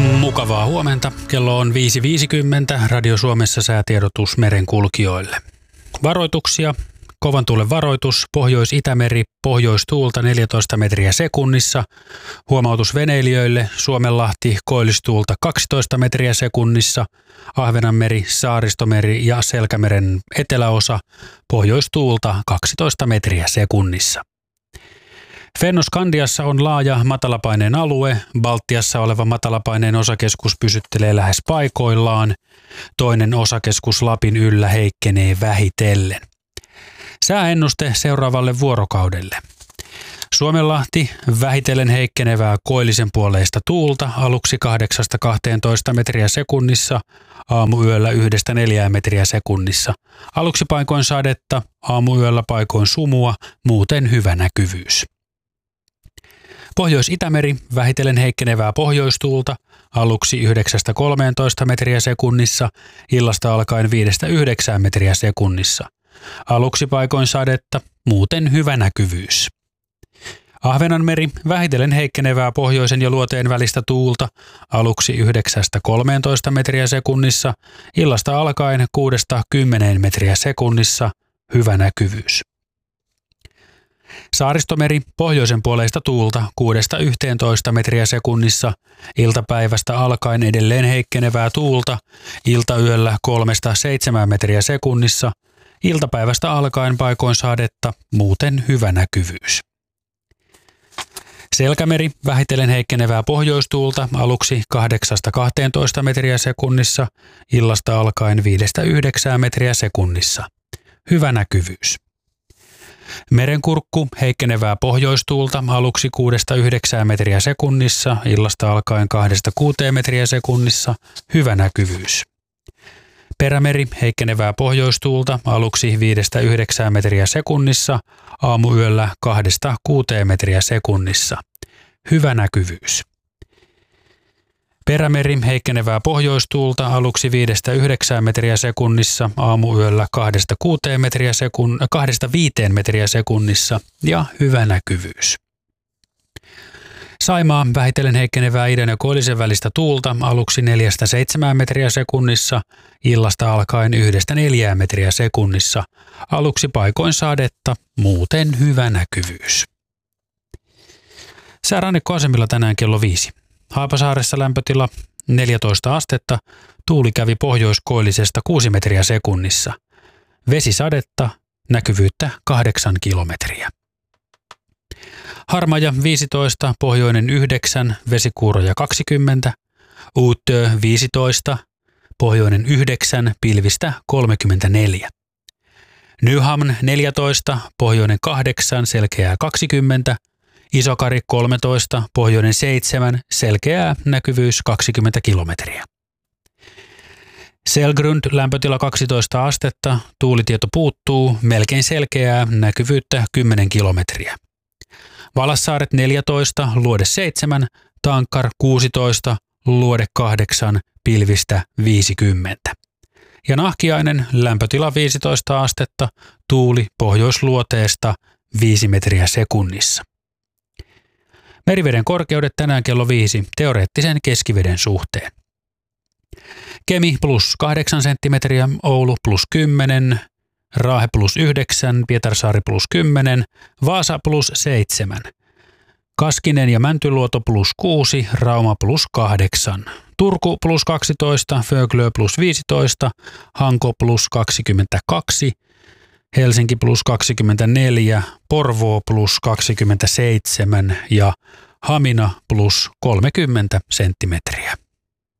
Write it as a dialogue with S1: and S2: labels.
S1: Mukavaa huomenta. Kello on 5.50. Radio Suomessa säätiedotus merenkulkijoille. Varoituksia. Kovan tuulen varoitus. Pohjois-Itämeri, pohjoistuulta 14 metriä sekunnissa. Huomautus veneilijöille. Suomenlahti, koillistuulta 12 metriä sekunnissa. Ahvenanmeri, Saaristomeri ja Selkämeren eteläosa, pohjoistuulta 12 metriä sekunnissa. Fennoskandiassa on laaja matalapaineen alue. Baltiassa oleva matalapaineen osakeskus pysyttelee lähes paikoillaan. Toinen osakeskus Lapin yllä heikkenee vähitellen. Sääennuste seuraavalle vuorokaudelle. Suomenlahti, vähitellen heikkenevää koillisen puoleista tuulta, aluksi 8-12 metriä sekunnissa, aamuyöllä 1-4 metriä sekunnissa. Aluksi paikoin sadetta, aamuyöllä paikoin sumua, muuten hyvä näkyvyys. Pohjois-Itämeri, vähitellen heikkenevää pohjoistuulta, aluksi 9-13 metriä sekunnissa, illasta alkaen 5-9 metriä sekunnissa. Aluksi paikoin sadetta, muuten hyvä näkyvyys. Ahvenanmeri, vähitellen heikkenevää pohjoisen ja luoteen välistä tuulta, aluksi 9-13 metriä sekunnissa, illasta alkaen 6-10 metriä sekunnissa, hyvä näkyvyys. Saaristomeri, pohjoisen puoleista tuulta 6-11 metriä sekunnissa, iltapäivästä alkaen edelleen heikkenevää tuulta, iltayöllä 3-7 metriä sekunnissa, iltapäivästä alkaen paikoin sadetta, muuten hyvä näkyvyys. Selkämeri, vähitellen heikkenevää pohjoistuulta, aluksi 8-12 metriä sekunnissa, illasta alkaen 5-9 metriä sekunnissa. Hyvä näkyvyys. Merenkurkku, heikkenevää pohjoistuulta, aluksi 6-9 metriä sekunnissa, illasta alkaen 2-6 metriä sekunnissa. Hyvä näkyvyys. Perämeri, heikkenevää pohjoistuulta, aluksi 5-9 metriä sekunnissa, aamuyöllä 2-6 metriä sekunnissa. Hyvä näkyvyys. Perämeri, heikkenevää pohjoistuulta, aluksi 5-9 metriä sekunnissa, aamuyöllä 2-5 metriä sekunnissa ja hyvä näkyvyys. Saimaa, vähitellen heikkenevää idän ja koillisen välistä tuulta, aluksi 4-7 metriä sekunnissa, illasta alkaen 1-4 metriä sekunnissa, aluksi paikoin sadetta, muuten hyvä näkyvyys. Säärannikkoasemilla tänään kello 5. Haapasaaressa lämpötila 14 astetta, tuuli kävi pohjoiskoillisesta 6 metriä sekunnissa. Vesisadetta, näkyvyyttä 8 kilometriä. Harmaja 15, pohjoinen 9, vesikuuroja 20, Uutö 15, pohjoinen 9, pilvistä 34. Nyhamn 14, pohjoinen 8, selkeää 20, Isokari 13, pohjoinen 7, selkeää näkyvyys 20 kilometriä. Selgrund lämpötila 12 astetta, tuulitieto puuttuu, melkein selkeää, näkyvyyttä 10 kilometriä. Valassaaret 14, luode 7, Tankkar 16, luode 8, pilvistä 50. Ja Nahkiainen lämpötila 15 astetta, tuuli pohjoisluoteesta 5 metriä sekunnissa. Meriveden korkeudet tänään kello 5 teoreettisen keskiveden suhteen. Kemi plus 8 senttimetriä, Oulu plus 10, Raahe plus 9, Pietarsaari plus 10, Vaasa plus 7, Kaskinen ja Mäntyluoto plus 6, Rauma plus 8, Turku plus 12, Föglö plus 15, Hanko plus 22, Helsinki plus 24, Porvoo plus 27 ja Hamina plus 30 senttimetriä.